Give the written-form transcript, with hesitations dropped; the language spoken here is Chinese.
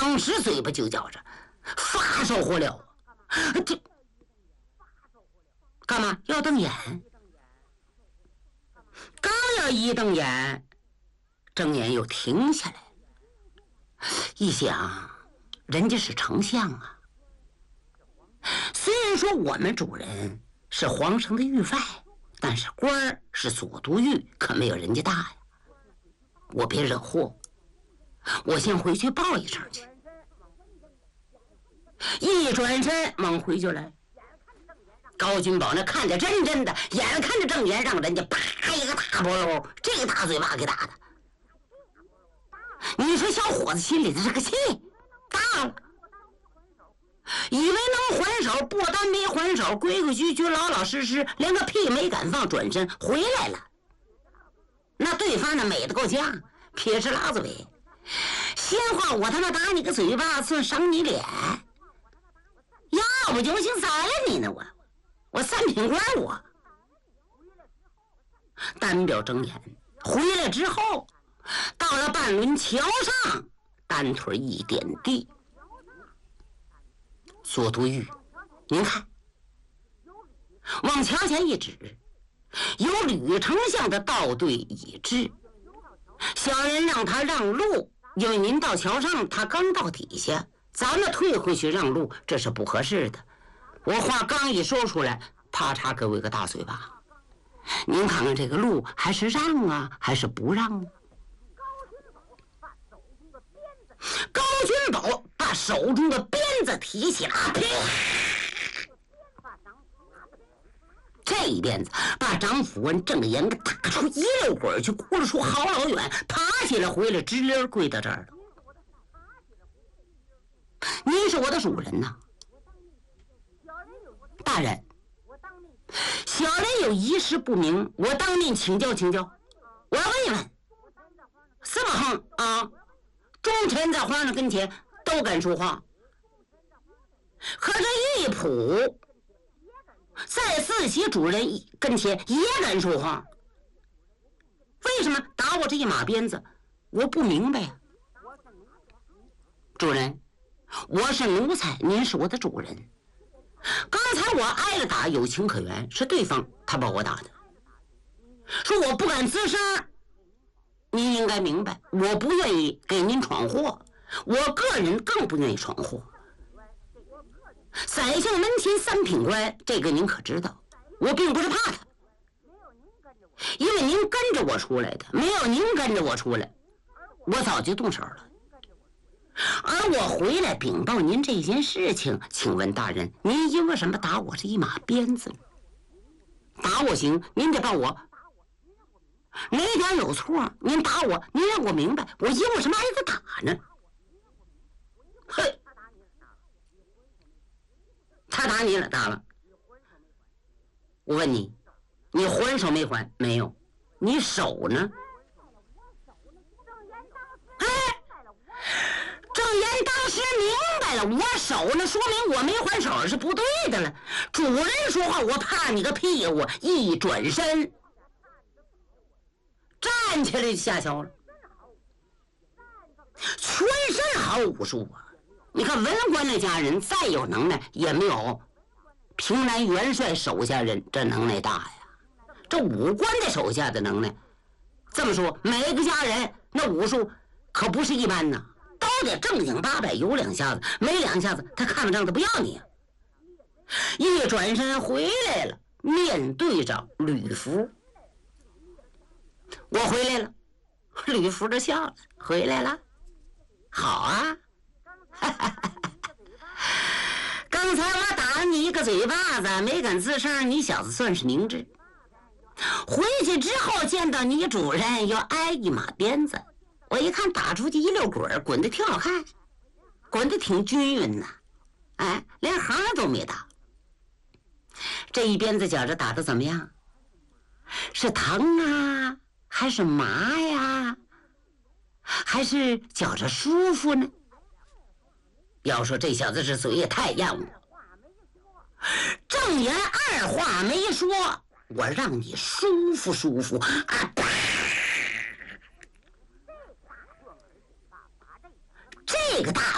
当时嘴巴就叫着发烧火燎，这干嘛要瞪眼？刚要一瞪眼，睁眼又停下来，一想人家是丞相啊，虽然说我们主人是皇上的御外，但是官儿是左都御，可没有人家大呀。我别惹祸，我先回去报一声去。一转身猛回就来，高君宝那看着真的，眼看着郑岩让人家啪一个大波篓，这个大嘴巴给打的。你说小伙子心里的这个气大了，以为能还手，不但没还手，规规矩矩老老实实，连个屁没敢放，转身回来了。那对方呢美得够呛，撇着拉嘴，闲话我他妈打你个嘴巴算伤你脸，要不就行宰了你呢，我三品官我。单表睁眼回来之后，到了半轮桥上，单腿一点地，左都御，您看，往桥前一指，有吕丞相的道队已至，小人让他让路，因为您到桥上，他刚到底下，咱们退回去让路，这是不合适的。我话刚一说出来，啪嚓给我一个大嘴巴。您看看这个路还是让啊，还是不让啊？高君宝把手中的鞭子提起来，这一鞭子把张辅文郑岩给打出一溜滚去，咕噜出好老远，爬起来回来直溜跪到这儿了。您是我的主人呐，大人，小人有一事不明，我当面请教请教。我问一问，这么横啊，忠臣在皇上跟前都敢说话，可这玉璞在自己主人跟前也敢说话，为什么打我这一马鞭子？我不明白呀。主人，我是奴才，您是我的主人。刚才我挨了打，有情可原，是对方他把我打的。说我不敢吱声，您应该明白，我不愿意给您闯祸，我个人更不愿意闯祸。宰相门前三品官，这个您可知道，我并不是怕他，因为您跟着我出来的，没有您跟着我出来，我早就动手了。而我回来禀报您这件事情，请问大人，您因为什么打我这一马鞭子？打我行，您得把我哪点有错，您打我，您让我明白，我因为什么挨个打呢？嘿，他打你了，打了。我问你，你还手没还？没有。你手呢？郑岩当时明白了，我手呢，说明我没还手是不对的了。主人说话，我怕你个屁呀！我一转身，站起来就下桥了，全身好武术啊！你看文官那家人再有能耐，也没有平南元帅手下人这能耐大呀。这武官的手下的能耐，这么说，每个家人那武术可不是一般呐，都得正经八百，有两下子，没两下子他看不上他不要你啊。一转身回来了，面对着吕福，我回来了。吕福就笑了，回来了，好啊。刚才我打你一个嘴巴子，没敢吱声，你小子算是明智。回去之后见到你主人要挨一马鞭子，我一看打出去一溜滚，滚得挺好看，滚得挺均匀呐，哎，连行都没打。这一鞭子觉着打得怎么样？是疼啊，还是麻呀，还是觉着舒服呢？要说这小子这嘴也太硬了。郑岩二话没说，我让你舒服舒服啊！这个大